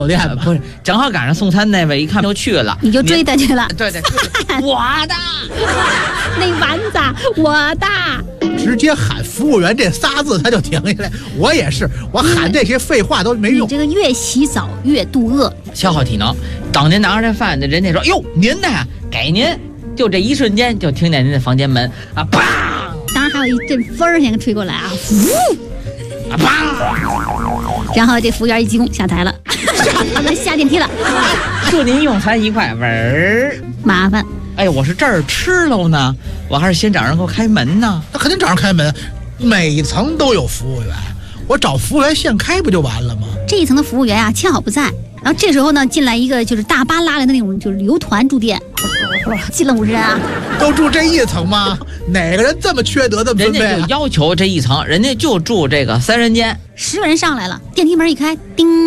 酒店吧？ 不是，正好赶上送餐那位一看就去了， 你就追他去了。 对对，我的那丸子我的。 直接喊服务员这仨字他就停下来。我也是，我喊这些废话都没用。 你这个越洗澡越肚饿， 消耗体能。当您拿着这饭，人家说：“哟，您呢？给您。”就这一瞬间，就听见您的房间门啊，砰！ 当然还有一阵风儿先吹过来啊， 啊，砰！ 然后这服务员一鞠躬下台了，他们下电梯了。 祝您用餐愉快，文儿。 麻烦。 哎，我是这儿吃喽呢，我还是先找人给我开门呢？ 那肯定找人开门，每一层都有服务员，我找服务员现开不就完了吗？ 这一层的服务员啊，恰好不在。然后这时候呢，进来一个就是大巴拉来的那种，就是旅游团住店，进了50人啊， 都住这一层吗？哪个人这么缺德，这么分配啊？ 人家就要求这一层，人家就住这个3人间。 10个人上来了，电梯门一开，叮。